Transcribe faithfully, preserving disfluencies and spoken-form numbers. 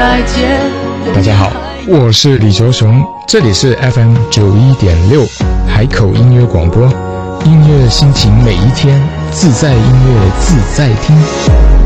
再见。 大家好，我是李卓雄，这里是 F M 九一点六海口音乐广播，音乐心情每一天，自在音乐自在听。